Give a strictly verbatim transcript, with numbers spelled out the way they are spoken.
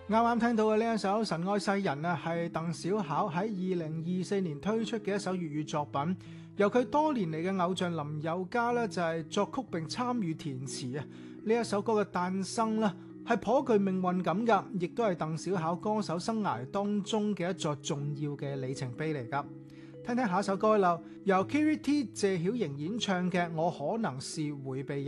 啱啱聽到嘅呢一首《神愛世人》啊，係鄧小巧喺二零二四年推出嘅一首粵語作品，由佢多年嚟嘅偶像林宥嘉咧就係作曲並參與填詞啊。呢一首歌嘅誕生咧係頗具命運感噶，亦都係鄧小巧歌手生涯當中嘅一座重要嘅里程碑嚟噶。聽聽下一首歌啦，由 Kiri T 謝曉瑩演唱嘅《我可能是迴避